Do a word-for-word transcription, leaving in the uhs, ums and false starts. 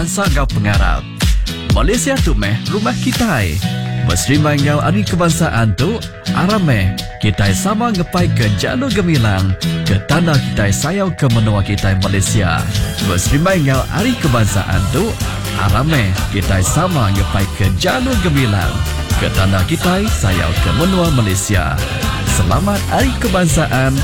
bangsa ngau pengarap. Malaysia tu meh rumah kita. Berseriman ngau hari kebangsaan tu, arameh kita sama ngepai ke jalur gemilang ke tanah kita sayau ke menua kita Malaysia. Berseriman ngau hari kebangsaan tu, arameh kita sama ngepai ke jalur gemilang ke tanah kita sayau ke menua Malaysia. Selamat Hari Kebangsaan.